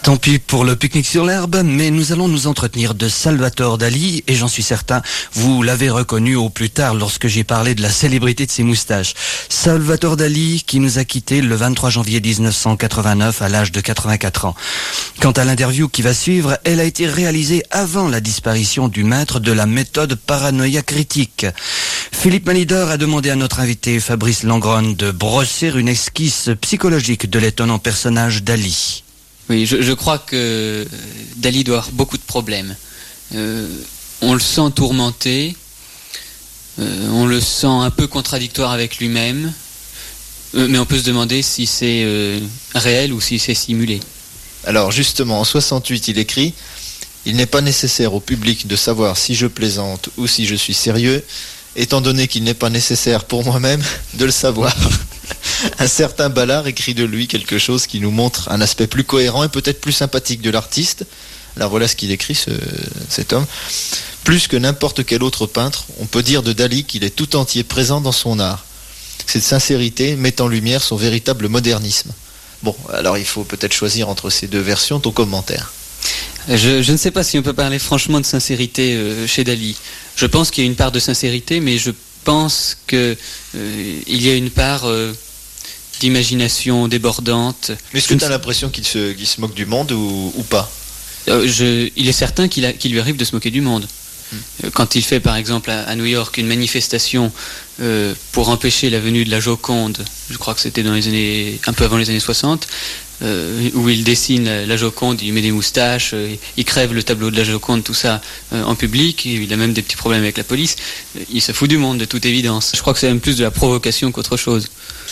Tant pis pour le pique-nique sur l'herbe, mais nous allons nous entretenir de Salvatore Dali, et j'en suis certain, vous l'avez reconnu au plus tard lorsque j'ai parlé de la célébrité de ses moustaches. Salvatore Dali qui nous a quittés le 23 janvier 1989 à l'âge de 84 ans. Quant à l'interview qui va suivre, elle a été réalisée avant la disparition du maître de la méthode paranoïa critique. Philippe Manidor a demandé à notre invité Fabrice Langron de brosser une esquisse psychologique de l'étonnant personnage Dali. Oui, je crois que Dali doit avoir beaucoup de problèmes. On le sent tourmenté, on le sent un peu contradictoire avec lui-même, mais on peut se demander si c'est réel ou si c'est simulé. Alors justement, en 68, il écrit « Il n'est pas nécessaire au public de savoir si je plaisante ou si je suis sérieux, étant donné qu'il n'est pas nécessaire pour moi-même de le savoir. » Un certain Ballard écrit de lui quelque chose qui nous montre un aspect plus cohérent et peut-être plus sympathique de l'artiste. Alors voilà ce qu'il écrit, cet homme. Plus que n'importe quel autre peintre, on peut dire de Dali qu'il est tout entier présent dans son art. Cette sincérité met en lumière son véritable modernisme. Bon, alors il faut peut-être choisir entre ces deux versions. Ton commentaire. Je ne sais pas si on peut parler franchement de sincérité chez Dali. Je pense qu'il y a une part de sincérité, mais je pense qu'il y a une part d'imagination débordante. Mais est-ce que tu as l'impression qu'il se moque du monde ou pas ? Il est certain qu'il lui arrive de se moquer du monde. Quand il fait par exemple à New York une manifestation pour empêcher la venue de la Joconde, je crois que c'était dans les années, un peu avant les années 60, où il dessine la Joconde, il met des moustaches, il crève le tableau de la Joconde, tout ça en public, et il a même des petits problèmes avec la police, il se fout du monde de toute évidence. Je crois que c'est même plus de la provocation qu'autre chose.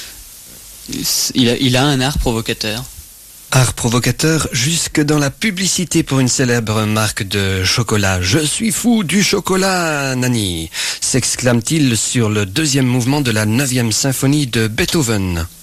Il a un art provocateur. Art provocateur jusque dans la publicité pour une célèbre marque de chocolat. « Je suis fou du chocolat, Nani !» s'exclame-t-il sur le deuxième mouvement de la 9e symphonie de Beethoven.